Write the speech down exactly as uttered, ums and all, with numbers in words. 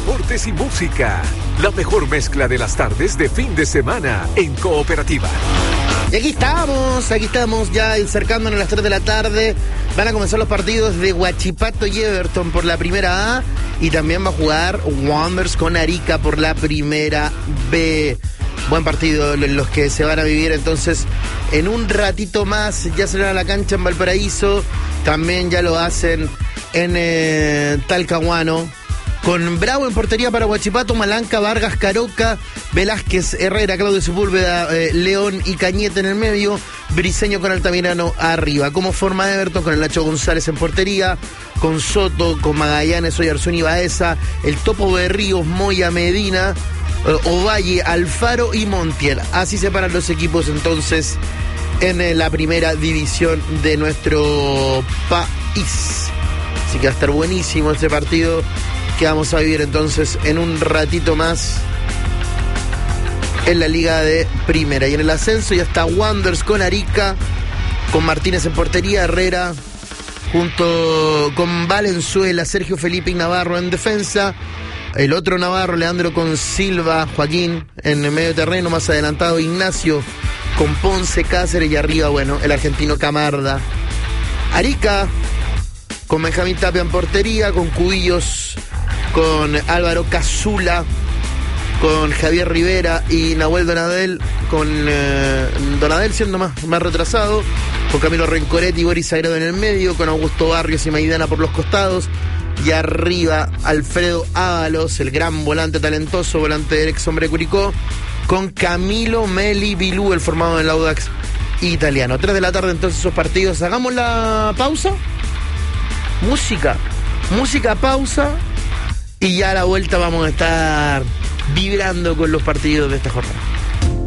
deportes y música. La mejor mezcla de las tardes de fin de semana en Cooperativa. Y aquí estamos, aquí estamos ya acercándonos a las tres de la tarde. Van a comenzar los partidos de Huachipato y Everton por la primera A. Y también va a jugar Wanderers con Arica por la primera B. Buen partido los que se van a vivir entonces en un ratito más. Ya salen a la cancha en Valparaíso. También ya lo hacen en eh, Talcahuano. Con Bravo en portería para Huachipato, Malanca, Vargas, Caroca, Velázquez, Herrera, Claudio Sepúlveda, eh, León y Cañete en el medio, Briseño con Altamirano arriba. Como forma Everton con el Nacho González en portería, con Soto, con Magallanes, Oyarzún y Baeza, el Topo Berríos, Moya, Medina, eh, Ovalle, Alfaro y Montiel. Así separan los equipos entonces en eh, la primera división de nuestro país. Así que va a estar buenísimo este partido que vamos a vivir entonces en un ratito más en la Liga de Primera. Y en el ascenso ya está Wanderers con Arica, con Martínez en portería, Herrera junto con Valenzuela, Sergio Felipe y Navarro en defensa. El otro Navarro, Leandro con Silva, Joaquín en el medio terreno, más adelantado Ignacio con Ponce, Cáceres y arriba, bueno, el argentino Camarda. Arica con Benjamín Tapia en portería, con Cubillos, con Álvaro Cazula, con Javier Rivera y Nahuel Donadel, con eh, Donadel siendo más, más retrasado, con Camilo Rencoretti y Boris Sagredo en el medio, con Augusto Barrios y Maidana por los costados, y arriba Alfredo Ábalos, el gran volante talentoso, volante del ex hombre Curicó, con Camilo Meli Bilú, el formado del Audax italiano. tres de la tarde entonces esos partidos. Hagamos la pausa. Música, música, pausa. Y ya a la vuelta vamos a estar vibrando con los partidos de esta jornada.